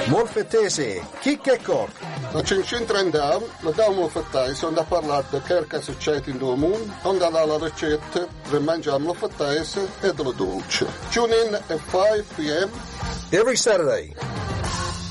Molfettese, Chicca e Coc. La cincintrendam, la da molfettai, sono da parlare di che succede in due mondo, onde la ricetta per mangiare molfettese e dello dolce. Tune in at 5 p.m. Every Saturday